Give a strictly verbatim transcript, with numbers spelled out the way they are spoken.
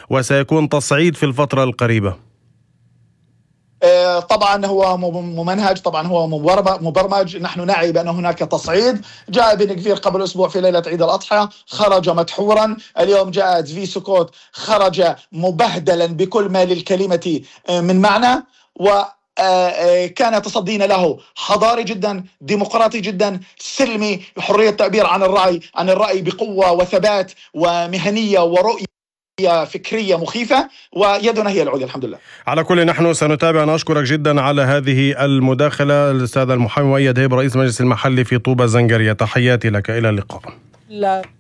وسيكون تصعيد في الفترة القريبة؟ طبعا هو ممنهج، طبعا هو مبرمج. نحن نعي بأن هناك تصعيد. جاء بن كفير قبل أسبوع في ليلة عيد الأضحى خرج مدحورا، اليوم جاء تفي سكوت خرج مبهدلا بكل ما للكلمة من معنى، و كان تصدينا له حضاري جدا، ديمقراطي جدا، سلمي، حرية تعبير عن الرأي عن الرأي بقوة وثبات ومهنية ورؤية فكرية مخيفة، ويدنا هي العليا الحمد لله. على كل نحن سنتابع. أنا أشكرك جدا على هذه المداخلة الأستاذ المحامي مؤيد هيب رئيس مجلس المحلي في طوبى زنجرية. تحياتي لك، إلى اللقاء. لا.